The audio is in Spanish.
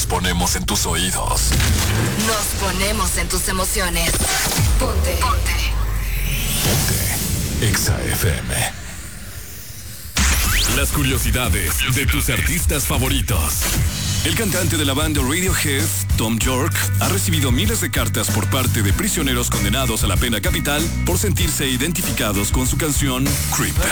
Nos ponemos en tus oídos. Nos ponemos en tus emociones. Ponte. Exa FM. Las curiosidades de tus artistas favoritos. El cantante de la banda Radiohead, Tom York, ha recibido miles de cartas por parte de prisioneros condenados a la pena capital por sentirse identificados con su canción Creep.